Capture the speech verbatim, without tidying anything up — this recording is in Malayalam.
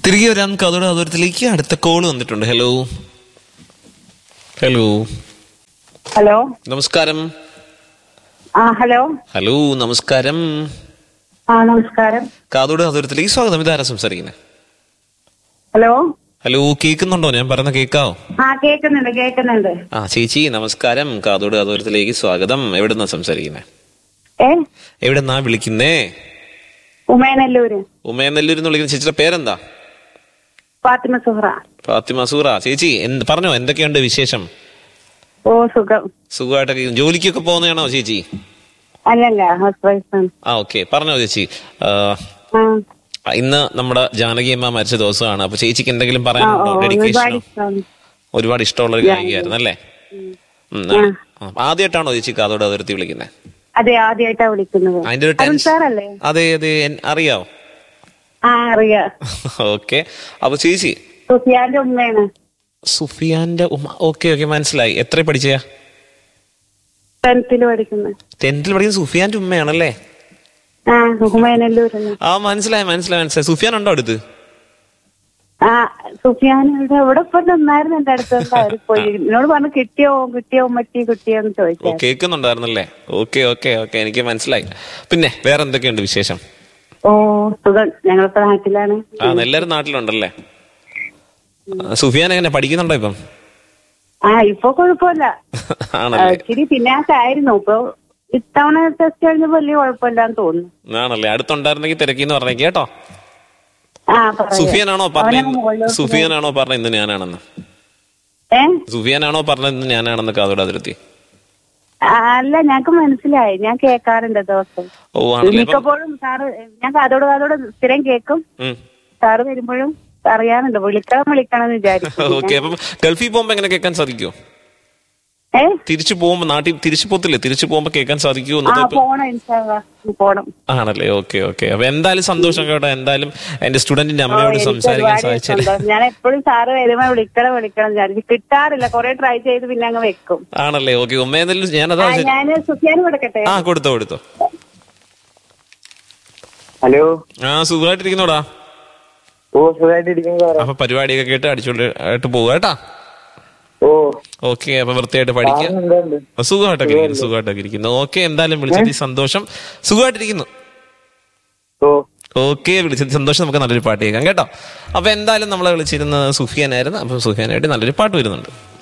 തിരികെ വരാൻ കഥയുടെ അതോരത്തിലേക്ക് അടുത്ത കോള് വന്നിട്ടുണ്ട്. ഹലോ ഹലോ ഹലോ നമസ്കാരം. ആ ഹലോ ഹലോ നമസ്കാരം. ആ നമസ്കാരം. കാതോട് അതോരത്തിലേക്ക് സ്വാഗതം. ഇതാരാ സംസാരിക്കുന്നത്? ഹലോ ഹലോ കേൾക്കുന്നുണ്ടോ? ഞാൻ പറയുന്ന കേൾക്കാവോ? ആ കേൾക്കുന്നുണ്ട് കേൾക്കുന്നുണ്ട്. ആ ചേച്ചി നമസ്കാരം. കാതോട് അതോരത്തിലേക്ക് സ്വാഗതം. എവിടെന്നാ സംസാരിക്കുന്നേ? ഏ എവിടെന്നാ വിളിക്കുന്നേ? ഉമയനല്ലൂര്. ഉമയനെല്ലൂരിന്ന് വിളിക്കുന്ന ചേച്ചിയുടെ പേരെന്താ? ഫാത്തിമ സുഹറ. ഫാത്തിമ സൂറ. ചേച്ചി എന്ത് പറഞ്ഞോ, എന്തൊക്കെയുണ്ട് വിശേഷം? ഓ സുഖം. സുഖമായിട്ടൊക്കെ. ജോലിക്കൊക്കെ പോകുന്നതാണോ ചേച്ചി? അല്ലല്ല, ഹൗസ് വൈഫാണ്. ആ ഓക്കെ, പറഞ്ഞോ ചേച്ചി. ആ, ആ ഇന്ന് നമ്മുടെ ജാനകി അമ്മ മരിച്ച ദിവസമാണ്. അപ്പൊ ചേച്ചിക്ക് എന്തെങ്കിലും ആ, ഓ, പറയാനുണ്ടോ? ഒരുപാട് ഡെഡിക്കേഷനോ? ഇഷ്ടമാണ്. ഒരുപാട് ഇഷ്ടമുള്ള ഒരു ഗായികയായിരുന്നു അല്ലേ? ആ. ആദ്യമായിട്ടാണോ ചേച്ചി കാതോട് അതിർത്തി വിളിക്കുന്നത്? അതെ, ആദ്യമായിട്ടാ വിളിക്കുന്നത്. അതിന്റെ ഒരു അരുൺ ടെൻഷൻ. സാറല്ലേ? അതെ അതെ, എൻ- അറിയാവോ? ആ അറിയാ. ഓക്കെ. അപ്പൊ ചേച്ചി സുഫിയാന്റെ ഉമ്മയാണ്. സുഫിയാന്റെ ഉമ്മ. ഓക്കെ ഓക്കെ, മനസ്സിലായി. എത്ര പഠിച്ചയാ? ടെൻത്തില് പഠിക്കുന്നത്. ടെൻത്തിൽ പഠിക്കുന്ന സുഫിയാന്റെ ഉമ്മയാണല്ലേ? ആ ഉമയനല്ലൂരല്ലേ? ആ മനസ്സിലായി മനസ്സിലായി മനസ്സിലായി. സുഫിയാൻ ഉണ്ടോ അടുത്ത്? ആ സുഫിയാൻ ഇവിടെ ഇവിടെ ഇപ്പൊ നിന്നായിരുന്നു എന്റെ അടുത്ത്. പോയി എന്നോട് പറഞ്ഞു കിട്ടിയോ കിട്ടിയോ മറ്റി കിട്ടിയോന്ന് ഓ ചോദിച്ചു. കേൾക്കുന്നുണ്ടായിരുന്നല്ലേ? ഓക്കെ ഓക്കെ ഓക്കെ, എനിക്ക് മനസ്സിലായി. പിന്നെ വേറെ എന്തൊക്കെയുണ്ട് വിശേഷം? ഓ സുഖം. ഞങ്ങളിപ്പോ നാട്ടിലാണ്. ആ എല്ലാരും നാട്ടിലുണ്ടല്ലേ? ആ, സുഫിയാൻ എങ്ങനെ പഠിക്കുന്നുണ്ടോ ഇപ്പം? ആ ഇപ്പൊ കുഴപ്പമില്ല. ആണല്ലേ? ഇച്ചിരി പിന്നാക്കായിരുന്നു. ഇപ്പൊ ഇത്തവണ ടെസ്റ്റ് കഴിഞ്ഞപ്പോ വലിയ കുഴപ്പമില്ലാന്ന് തോന്നുന്നു. ആണല്ലേ? അടുത്തുണ്ടായിരുന്നെങ്കിൽ തിരക്കിന്ന് പറഞ്ഞേക്ക് കേട്ടോ. ആ പറയാം. സുഫിയാനാണോ പറഞ്ഞ അവനങ്ങ് മുകളിലോട്ട് സുഫിയാനാണോ പറഞ്ഞ ഇന്ന് ഞാനാണെന്ന്? ഏ സുഫിയാനാണോ പറഞ്ഞ ഇന്ന് ഞാനാണെന്ന് കാതോട് അതിർത്തി? ആ, അല്ല ഞങ്ങക്ക് മനസ്സിലായി. ഞാൻ കേൾക്കാറുണ്ട് ദിവസം. ഓ ആണല്ലേ? അപ്പം മിക്കപ്പോഴും സാറ് ഞാൻ കാതോട് കാതോട് സ്ഥിരം കേൾക്കും. ഉം. സാറ് വരുമ്പോഴും അറിയാറുണ്ട്. വിളിക്കണം വിളിക്കണം എന്ന് വിചാരിക്കും. ഓക്കെ. അപ്പം ഗൾഫിൽ പോകുമ്പോ എങ്ങനെ കേൾക്കാൻ സാധിക്കുമോ? ഏ തിരിച്ചു പോകുമ്പോ നാട്ടിൽ തിരിച്ചു പോത്തില്ലേ? തിരിച്ചു പോകുമ്പോ കേൾക്കാൻ സാധിക്കുമോ? ആ പോണം ഇൻഷാ അല്ലാഹ് പോണം. ആണല്ലേ? Okay okay. അപ്പൊ എന്തായാലും സന്തോഷം കേട്ടോ. എന്തായാലും എന്റെ സ്റ്റുഡന്റിന്റെ ഓ, അമ്മയോട് എനിക്ക് സംസാരിക്കാൻ ഒരുപാട് സാധിച്ചില്ല. സന്തോഷം. ഞാൻ എപ്പോഴും സാറ് വരുമ്പോ വിളിക്കണം വിളിക്കണം വിചാരിച്ചു. കിട്ടാറില്ല. കൊറേ ട്രൈ ചെയ്ത് പിന്നെ അങ്ങ് വെക്കും. ആണല്ലേ? ഓക്കെ. ഉമ്മയെന്തെങ്കിലും ഞാനതാ. ആ, ഞാന് സുഫിയാന് കൊടുക്കട്ടെ? ആ കൊടുത്തോ കൊടുത്തോ. ഹലോ. ആ സുഖമായിട്ടിരിക്കുന്നോടാ. ഓ സുഖമായിട്ടിരിക്കുന്നു. അപ്പൊ പരിപാടിയൊക്കെ കേട്ട് അടിച്ചോണ്ട് ആയിട്ട് പോവുക കേട്ടാ. ഓ ഓക്കെ. അപ്പൊ വൃത്തിയായിട്ട് പഠിക്കുക. എന്തുണ്ട്? സുഖമായിട്ടൊക്കെ ഇരിക്കുന്നു. സുഖമായിട്ടൊക്കെ ഇരിക്കുന്നു. ഓക്കെ. എന്തായാലും വിളിച്ചത് സന്തോഷം. സുഖമായിട്ടിരിക്കുന്നു. ഓ ഓക്കെ. വിളിച്ചത് സന്തോഷം. നമുക്ക് നല്ലൊരു പാട്ട് കേൾക്കാം കേട്ടോ. അപ്പൊ എന്തായാലും നമ്മളെ വിളിച്ചിരുന്നത് സുഫിയാനായിരുന്നു. അപ്പൊ സുഫിയാനായിട്ട് നല്ലൊരു പാട്ട് വരുന്നുണ്ട്.